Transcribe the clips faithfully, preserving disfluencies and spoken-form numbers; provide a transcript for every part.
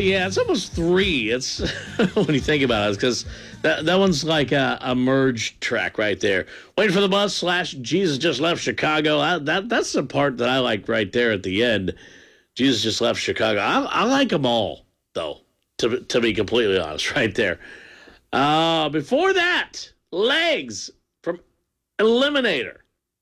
yeah, it's almost three. It's when you think about it, because that that one's like a, a merge track right there. Waiting for the bus slash Jesus just left Chicago. I, that that's the part that I like right there at the end. Jesus just left Chicago. I, I like them all though. To to be completely honest, right there. Uh, before that, Legs from Eliminator.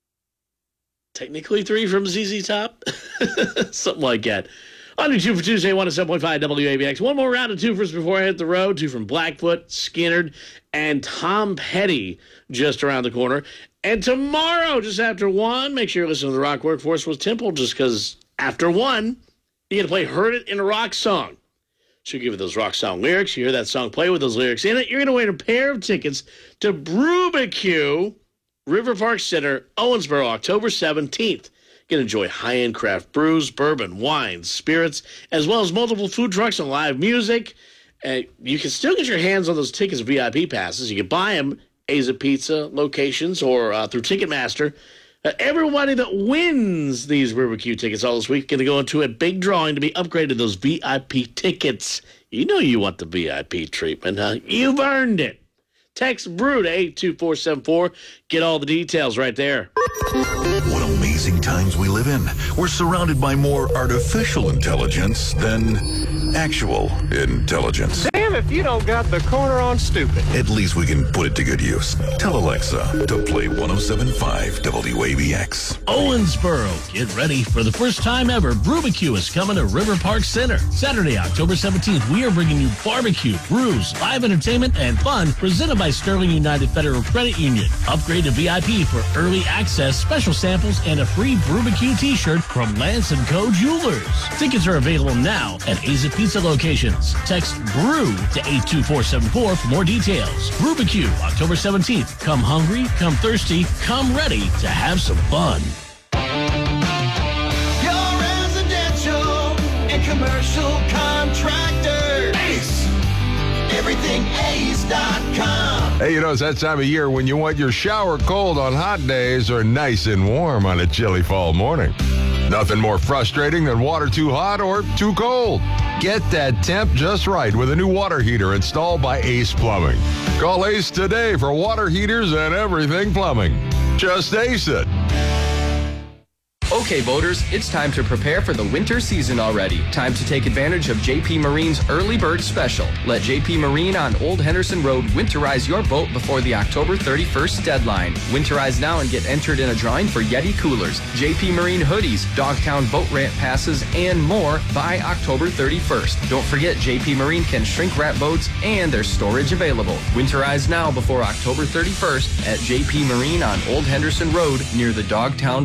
Technically three from Z Z Top. Something like that. On two for Tuesday, one at seven point five W A B X. One more round of twofers before I hit the road. Two from Blackfoot, Skinnerd, and Tom Petty just around the corner. And tomorrow, just after one, make sure you listen to the Rock Workforce with Temple, just because after one, you get to play Heard It in a Rock song. So you give it those rock song lyrics. You hear that song play with those lyrics in it. You're going to win a pair of tickets to Brubacue, River Park Center, Owensboro, October seventeenth. You can enjoy high-end craft brews, bourbon, wines, spirits, as well as multiple food trucks and live music. Uh, you can still get your hands on those tickets, V I P passes. You can buy them Aza Pizza locations or uh, through Ticketmaster. Uh, everybody that wins these Brubacue tickets all this week going to go into a big drawing to be upgraded to those V I P tickets. You know you want the V I P treatment, huh? You've earned it. Text BREW to eight two four seven four. Get all the details right there. What amazing times we live in. We're surrounded by more artificial intelligence than actual intelligence. Damn if you don't got the corner on stupid. At least we can put it to good use. Tell Alexa to play one oh seven point five W A B X. Owensboro, get ready for the first time ever. Brubacue is coming to River Park Center. Saturday, October seventeenth, we are bringing you barbecue, brews, live entertainment, and fun presented by Sterling United Federal Credit Union. Upgrade to V I P for early access, special samples, and a free Brubacue t-shirt from Lance and Co. Jewelers. Tickets are available now at Aza Pizza locations. Text BREW to eight two four seven four for more details. Brubacue, October seventeenth. Come hungry, come thirsty, come ready to have some fun. Your residential and commercial contractor. Ace. Everything ace dot com. Hey, you know, it's that time of year when you want your shower cold on hot days or nice and warm on a chilly fall morning. Nothing more frustrating than water too hot or too cold. Get that temp just right with a new water heater installed by Ace Plumbing. Call Ace today for water heaters and everything plumbing. Just Ace it. Okay, boaters, it's time to prepare for the winter season already. Time to take advantage of J P Marine's Early Bird Special. Let J P Marine on Old Henderson Road winterize your boat before the October thirty-first deadline. Winterize now and get entered in a drawing for Yeti coolers, J P Marine hoodies, Dogtown boat ramp passes, and more by October thirty-first. Don't forget, J P Marine can shrink wrap boats and there's storage available. Winterize now before October thirty-first at J P Marine on Old Henderson Road near the Dogtown